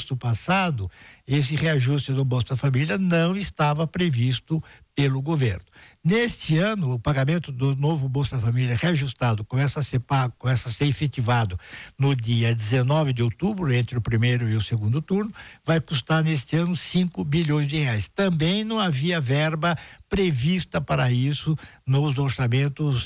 agosto passado, esse reajuste do Bolsa Família não estava previsto pelo governo. Neste ano, o pagamento do novo Bolsa Família reajustado começa a ser pago, começa a ser efetivado no dia 19 de outubro, entre o primeiro e o segundo turno, vai custar neste ano 5 bilhões de reais. Também não havia verba prevista para isso nos orçamentos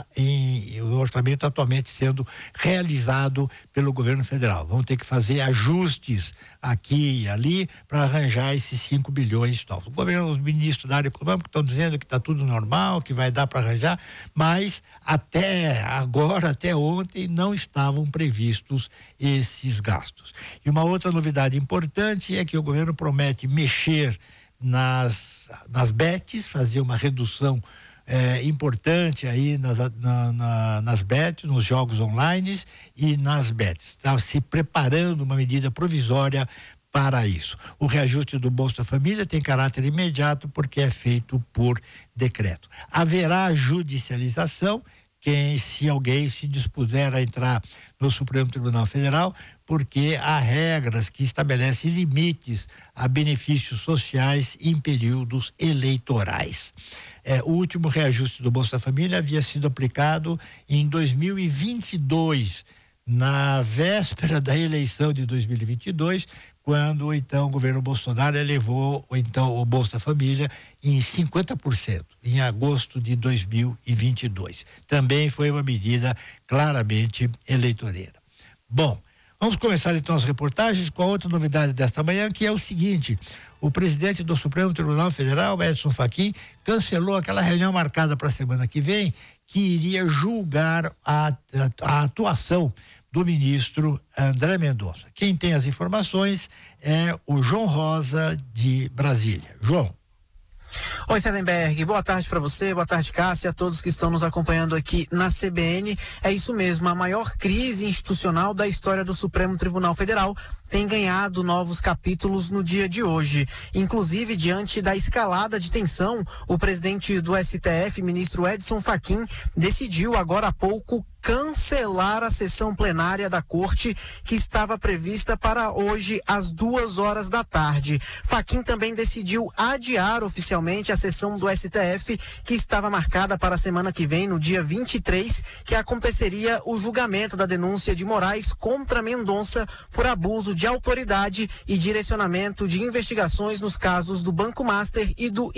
o orçamento atualmente sendo realizado pelo governo federal. Vão ter que fazer ajustes aqui e ali para arranjar esses 5 bilhões novos. Os ministros da área econômica estão dizendo que está tudo normal, que vai dar para arranjar, mas até agora, até ontem, não estavam previstos esses gastos. E uma outra novidade importante é que o governo promete mexer nas bets, fazer uma redução importante aí nas bets, nos jogos online e nas bets. Está se preparando uma medida provisória para isso. O reajuste do Bolsa Família tem caráter imediato porque é feito por decreto. Haverá judicialização, se alguém se dispuser a entrar no Supremo Tribunal Federal, porque há regras que estabelecem limites a benefícios sociais em períodos eleitorais. O último reajuste do Bolsa Família havia sido aplicado em 2022, na véspera da eleição de 2022, quando então o governo Bolsonaro elevou o Bolsa Família em 50%, em agosto de 2022. Também foi uma medida claramente eleitoreira. Bom, vamos começar então as reportagens com a outra novidade desta manhã, que é o seguinte: o presidente do Supremo Tribunal Federal, Edson Fachin, cancelou aquela reunião marcada para a semana que vem, que iria julgar a atuação do ministro André Mendonça. Quem tem as informações é o João Rosa, de Brasília. João. Oi, Sardenberg, boa tarde para você, boa tarde, Cássia, a todos que estão nos acompanhando aqui na CBN. É isso mesmo, a maior crise institucional da história do Supremo Tribunal Federal tem ganhado novos capítulos no dia de hoje. Inclusive, diante da escalada de tensão, o presidente do STF, ministro Edson Fachin, decidiu agora há pouco cancelar a sessão plenária da corte, que estava prevista para hoje às 2h da tarde. Fachin também decidiu adiar oficialmente a sessão do STF, que estava marcada para a semana que vem, no dia 23, que aconteceria o julgamento da denúncia de Moraes contra Mendonça por abuso de autoridade e direcionamento de investigações nos casos do Banco Master e do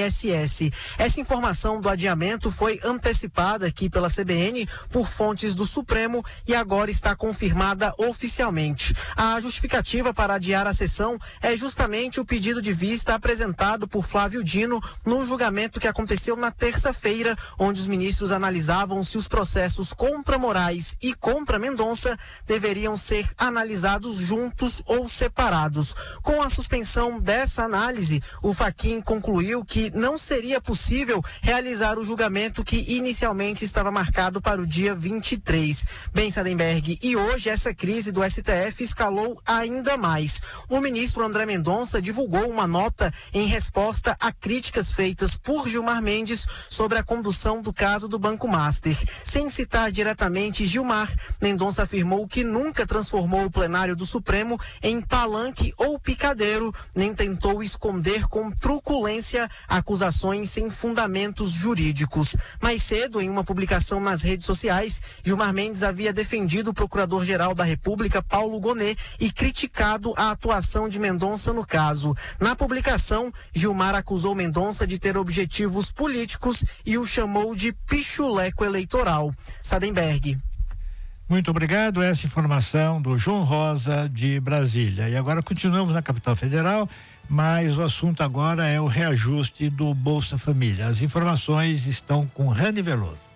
INSS. Essa informação do adiamento foi antecipada aqui pela CBN por fontes do Supremo e agora está confirmada oficialmente. A justificativa para adiar a sessão é justamente o pedido de vista apresentado por Flávio Dino no julgamento que aconteceu na terça-feira, onde os ministros analisavam se os processos contra Moraes e contra Mendonça deveriam ser analisados juntos ou separados. Com a suspensão dessa análise, o Fachin concluiu que não seria possível realizar o julgamento que inicialmente estava marcado para o dia 23. Bem, Sardenberg, e hoje essa crise do STF escalou ainda mais. O ministro André Mendonça divulgou uma nota em resposta a críticas feitas por Gilmar Mendes sobre a condução do caso do Banco Master. Sem citar diretamente Gilmar, Mendonça afirmou que nunca transformou o plenário do Supremo em palanque ou picadeiro, nem tentou esconder com truculência acusações sem fundamentos jurídicos. Mais cedo, em uma publicação nas redes sociais, Gilmar Mendes havia defendido o Procurador-Geral da República, Paulo Gonet, e criticado a atuação de Mendonça no caso. Na publicação, Gilmar acusou Mendonça de ter objetivos políticos e o chamou de pichuleco eleitoral. Sardenberg. Muito obrigado, essa informação do João Rosa, de Brasília. E agora continuamos na capital federal, mas o assunto agora é o reajuste do Bolsa Família. As informações estão com Rani Veloso.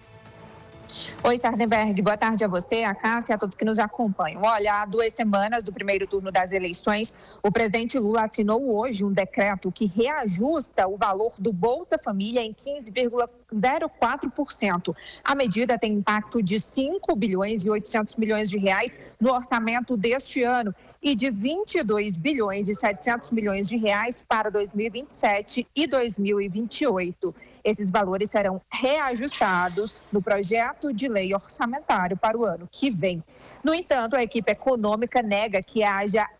Oi, Sardenberg, boa tarde a você, a Cássia e a todos que nos acompanham. Olha, há 2 semanas do primeiro turno das eleições, o presidente Lula assinou hoje um decreto que reajusta o valor do Bolsa Família em 15,04%. A medida tem impacto de 5 bilhões e 800 milhões de reais no orçamento deste ano e de 22 bilhões e 700 milhões de reais para 2027 e 2028. Esses valores serão reajustados no projeto de lei orçamentário para o ano que vem. No entanto, a equipe econômica nega que haja